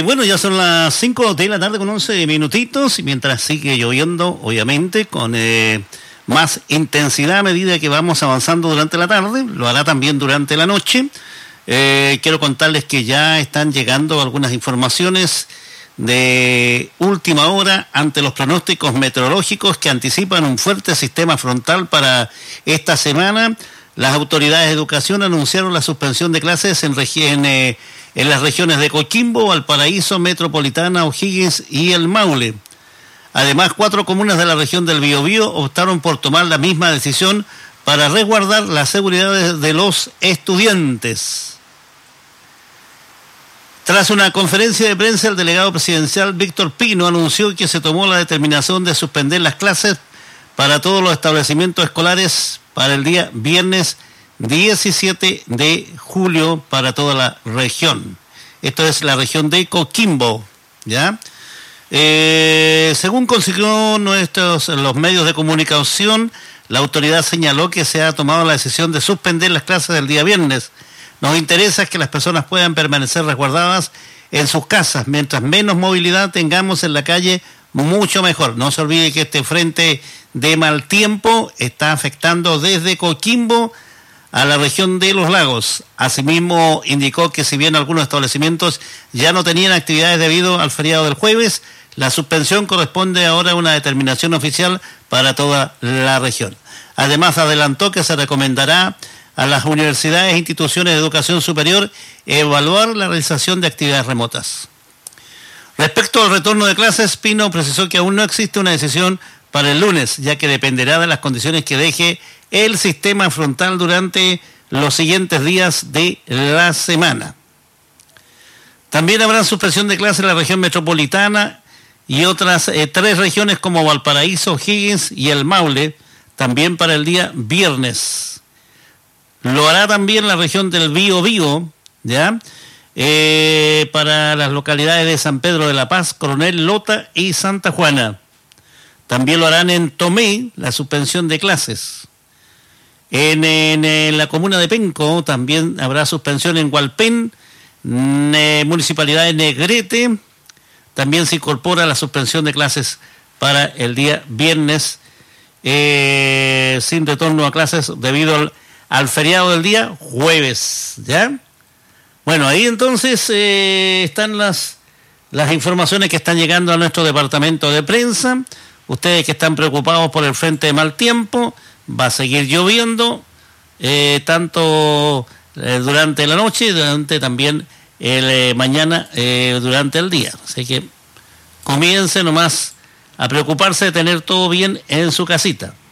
Bueno, ya son las 5 de la tarde con 11 minutitos y mientras sigue lloviendo, obviamente, con más intensidad a medida que vamos avanzando durante la tarde, lo hará también durante la noche. Quiero contarles que ya están llegando algunas informaciones de última hora ante los pronósticos meteorológicos que anticipan un fuerte sistema frontal para esta semana. Las autoridades de educación anunciaron la suspensión de clases en las regiones de Coquimbo, Valparaíso, Metropolitana, O'Higgins y el Maule. Además, 4 comunas de la región del Biobío optaron por tomar la misma decisión para resguardar la seguridad de los estudiantes. Tras una conferencia de prensa, el delegado presidencial Víctor Pino anunció que se tomó la determinación de suspender las clases para todos los establecimientos escolares para el día viernes 17 de julio para toda la región. Esto es la región de Coquimbo, ¿ya? Según consiguió los medios de comunicación, la autoridad señaló que se ha tomado la decisión de suspender las clases del día viernes. Nos interesa que las personas puedan permanecer resguardadas en sus casas. Mientras menos movilidad tengamos en la calle, mucho mejor. No se olvide que este frente de mal tiempo está afectando desde Coquimbo a la región de los lagos. Asimismo, indicó que si bien algunos establecimientos ya no tenían actividades debido al feriado del jueves, la suspensión corresponde ahora a una determinación oficial para toda la región. Además, adelantó que se recomendará a las universidades e instituciones de educación superior evaluar la realización de actividades remotas. Respecto al retorno de clases, Pino precisó que aún no existe una decisión para el lunes, ya que dependerá de las condiciones que deje el sistema frontal durante los siguientes días de la semana. También habrá suspensión de clases en la región metropolitana y otras 3 regiones como Valparaíso, O'Higgins y el Maule, también para el día viernes. Lo hará también la región del Biobío, ¿ya? Para las localidades de San Pedro de la Paz, Coronel Lota y Santa Juana. También lo harán en Tomé, la suspensión de clases. En la comuna de Penco también habrá suspensión en Hualpén, municipalidad de Negrete. También se incorpora la suspensión de clases para el día viernes, sin retorno a clases debido al feriado del día jueves, ¿ya? Bueno, ahí entonces están las informaciones que están llegando a nuestro departamento de prensa. Ustedes que están preocupados por el frente de mal tiempo, va a seguir lloviendo, tanto durante la noche y durante también mañana durante el día. Así que comience nomás a preocuparse de tener todo bien en su casita.